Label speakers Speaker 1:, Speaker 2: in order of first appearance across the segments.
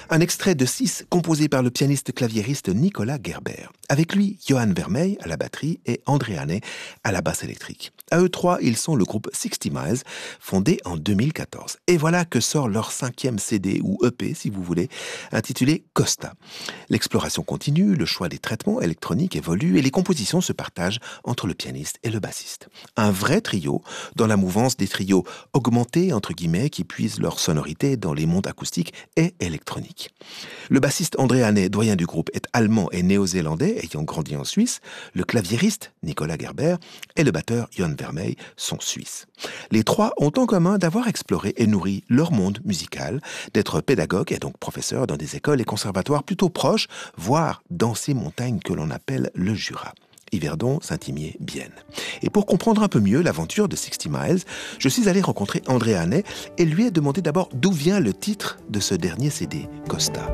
Speaker 1: Un extrait de 6 composé par le pianiste claviériste Nicolas Gerber. Avec lui, Johan Vermeij à la batterie et André Hannet à la basse électrique. À eux trois, ils sont le groupe 60 Miles, fondé en 2014. Et voilà que sort leur 5e CD ou EP, si vous voulez, intitulé Costa. L'exploration continue, le choix des traitements électroniques évolue et les compositions se partagent entre le pianiste et le bassiste. Un vrai trio, dans la mouvance des trios augmentés, entre guillemets, qui puisent leur sonorité dans les mondes acoustiques et électroniques. Le bassiste André Hannet, doyen du groupe, est allemand et néo-zélandais, ayant grandi en Suisse. Le claviériste, Nicolas Gerber, et le batteur Johan Vermeij sont suisses. Les trois ont en commun d'avoir exploré et nourri leur monde musical, d'être pédagogues et donc professeurs dans des écoles et conservatoires plutôt proches, voire dans ces montagnes que l'on appelle le Jura. Yverdon, Saint-Imier, Bienne. Et pour comprendre un peu mieux l'aventure de 60 Miles, je suis allé rencontrer André Hannet et lui ai demandé d'abord d'où vient le titre de ce dernier CD, Costa.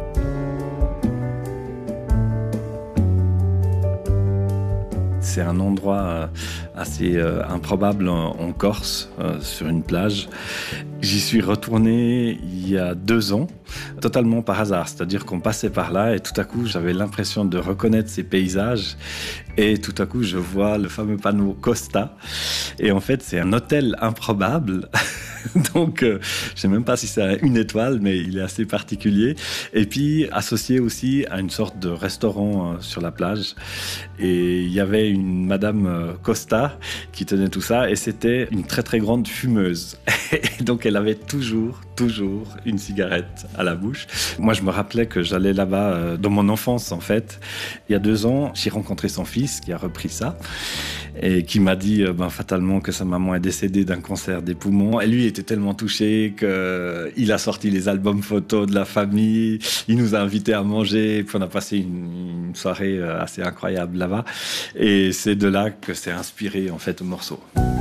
Speaker 2: C'est un endroit assez improbable en Corse, sur une plage. J'y suis retourné il y a 2 ans, totalement par hasard. C'est-à-dire qu'on passait par là et tout à coup, j'avais l'impression de reconnaître ces paysages. Et tout à coup, je vois le fameux panneau Costa. Et en fait, c'est un hôtel improbable. Donc, je ne sais même pas si c'est une étoile, mais il est assez particulier. Et puis, associé aussi à une sorte de restaurant sur la plage. Et il y avait une madame Costa qui tenait tout ça. Et c'était une très, très grande fumeuse. Et donc, elle avait toujours une cigarette à la bouche. Moi, je me rappelais que j'allais là-bas dans mon enfance, en fait. Il y a 2 ans, j'ai rencontré son fils qui a repris ça et qui m'a dit fatalement que sa maman est décédée d'un cancer des poumons. Et lui était tellement touché qu'il a sorti les albums photos de la famille. Il nous a invités à manger. Et puis on a passé une soirée assez incroyable là-bas. Et c'est de là que s'est inspiré en fait le morceau.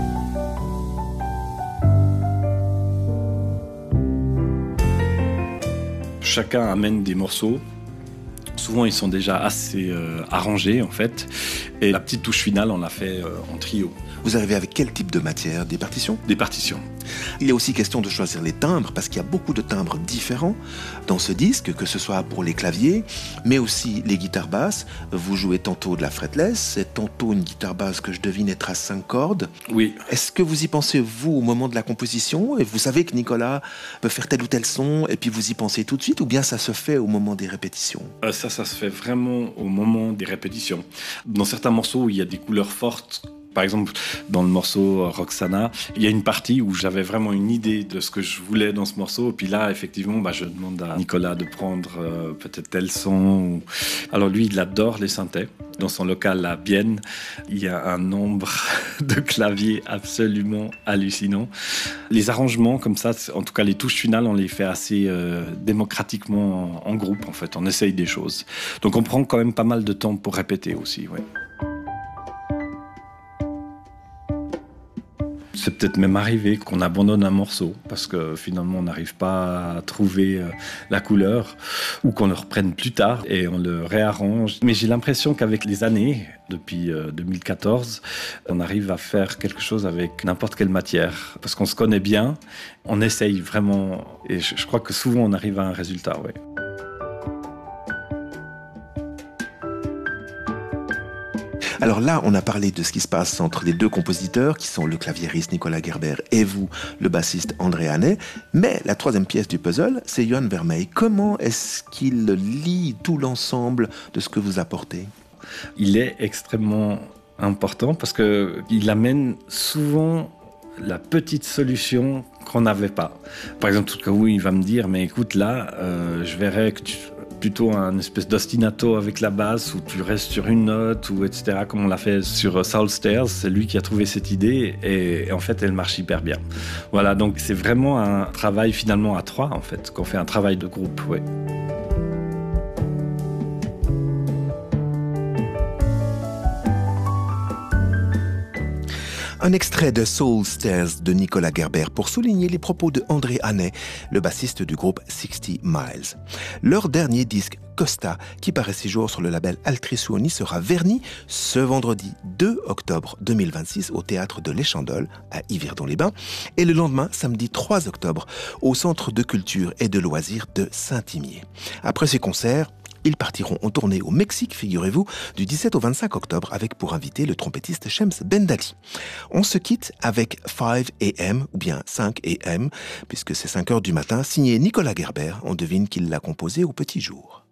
Speaker 2: Chacun amène des morceaux. Souvent, ils sont déjà assez arrangés, en fait. Et la petite touche finale, on l'a fait en trio.
Speaker 1: Vous arrivez avec quel type de matière? Des partitions?
Speaker 2: Des partitions.
Speaker 1: Il est aussi question de choisir les timbres, parce qu'il y a beaucoup de timbres différents dans ce disque, que ce soit pour les claviers, mais aussi les guitares basses. Vous jouez tantôt de la fretless, et tantôt une guitare basse que je devine être à 5 cordes.
Speaker 2: Oui.
Speaker 1: Est-ce que vous y pensez, vous, au moment de la composition, et vous savez que Nicolas peut faire tel ou tel son, et puis vous y pensez tout de suite, ou bien ça se fait au moment des répétitions?
Speaker 2: Ça se fait vraiment au moment des répétitions. Dans certains morceaux où il y a des couleurs fortes, par exemple, dans le morceau Roxana, il y a une partie où j'avais vraiment une idée de ce que je voulais dans ce morceau. Et puis là, effectivement, je demande à Nicolas de prendre peut-être tel son. Alors lui, il adore les synthés. Dans son local à Bienne, il y a un nombre de claviers absolument hallucinant. Les arrangements comme ça, en tout cas les touches finales, on les fait assez démocratiquement en groupe, en fait. On essaye des choses. Donc on prend quand même pas mal de temps pour répéter aussi, ouais. C'est peut-être même arrivé qu'on abandonne un morceau parce que finalement on n'arrive pas à trouver la couleur ou qu'on le reprenne plus tard et on le réarrange. Mais j'ai l'impression qu'avec les années, depuis 2014, on arrive à faire quelque chose avec n'importe quelle matière parce qu'on se connaît bien, on essaye vraiment et je crois que souvent on arrive à un résultat, ouais.
Speaker 1: Alors là, on a parlé de ce qui se passe entre les deux compositeurs, qui sont le claviériste Nicolas Gerber et vous, le bassiste André Hannet. Mais la troisième pièce du puzzle, c'est Johan Vermeij. Comment est-ce qu'il lie tout l'ensemble de ce que vous apportez?
Speaker 2: Il est extrêmement important parce qu'il amène souvent la petite solution qu'on n'avait pas. Par exemple, tout cas où il va me dire, mais écoute là, je verrais que plutôt un espèce d'ostinato avec la basse où tu restes sur une note ou etc. comme on l'a fait sur Soul Stairs. C'est lui qui a trouvé cette idée et en fait elle marche hyper bien. Voilà, donc c'est vraiment un travail finalement à 3 en fait, qu'on fait un travail de groupe, ouais.
Speaker 1: Un extrait de Soul Stairs de Nicolas Gerber pour souligner les propos de André Haney, le bassiste du groupe 60 Miles. Leur dernier disque, Costa, qui paraît ces jours sur le label Altri-Suoni, sera verni ce vendredi 2 octobre 2026 au théâtre de l'Échandole à Yvirdon-les-Bains et le lendemain, samedi 3 octobre, au Centre de culture et de loisirs de Saint-Imier. Après ces concerts, ils partiront en tournée au Mexique, figurez-vous, du 17 au 25 octobre avec pour invité le trompettiste Shems Bendali. On se quitte avec 5 AM, ou bien 5 AM, puisque c'est 5 heures du matin, signé Nicolas Gerber. On devine qu'il l'a composé au petit jour.